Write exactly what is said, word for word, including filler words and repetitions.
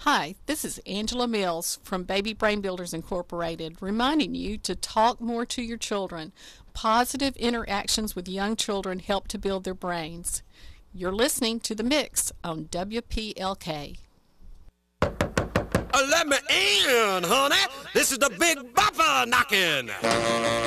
Hi, this is Angela Mills from Baby Brain Builders Incorporated, reminding you to talk more to your children. Positive interactions with young children help to build their brains. You're listening to The Mix on W P L K. Uh, let me in, honey. This is the Big Bopper knocking.